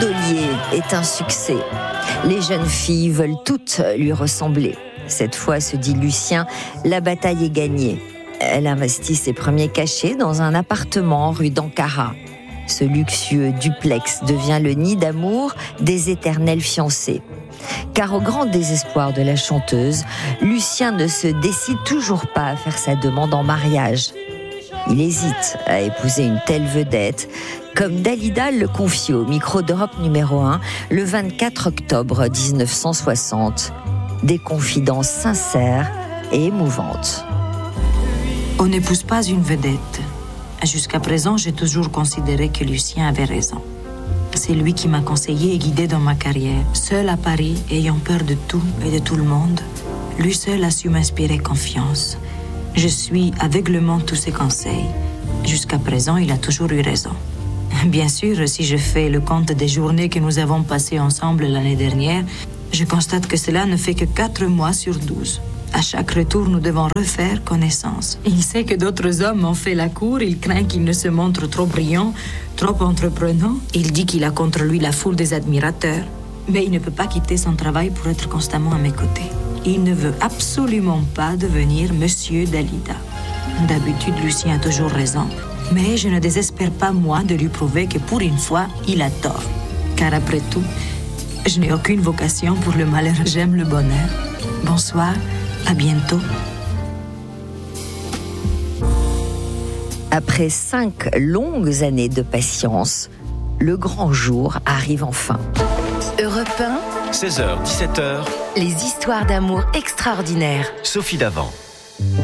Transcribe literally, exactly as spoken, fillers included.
Gondolier est un succès. Les jeunes filles veulent toutes lui ressembler. Cette fois, se dit Lucien, la bataille est gagnée. Elle investit ses premiers cachets dans un appartement rue d'Ankara. Ce luxueux duplex devient le nid d'amour des éternels fiancés. Car au grand désespoir de la chanteuse, Lucien ne se décide toujours pas à faire sa demande en mariage. Il hésite à épouser une telle vedette, comme Dalida le confie au micro d'Europe numéro un le vingt-quatre octobre dix-neuf cent soixante. Des confidences sincères et émouvantes. On n'épouse pas une vedette. Jusqu'à présent, j'ai toujours considéré que Lucien avait raison. C'est lui qui m'a conseillé et guidé dans ma carrière. Seul à Paris, ayant peur de tout et de tout le monde, lui seul a su m'inspirer confiance. Je suis aveuglement tous ses conseils. Jusqu'à présent, il a toujours eu raison. Bien sûr, si je fais le compte des journées que nous avons passées ensemble l'année dernière, je constate que cela ne fait que quatre mois sur douze. À chaque retour, nous devons refaire connaissance. Il sait que d'autres hommes ont fait la cour, il craint qu'il ne se montre trop brillant, trop entreprenant. Il dit qu'il a contre lui la foule des admirateurs. Mais il ne peut pas quitter son travail pour être constamment à mes côtés. Il ne veut absolument pas devenir Monsieur Dalida. D'habitude, Lucien a toujours raison. Mais je ne désespère pas, moi, de lui prouver que pour une fois, il a tort. Car après tout, je n'ai aucune vocation pour le malheur. J'aime le bonheur. Bonsoir, à bientôt. Après cinq longues années de patience, le grand jour arrive enfin. Europe un, seize heures dix-sept heures, les histoires d'amour extraordinaires. Sophie Davant.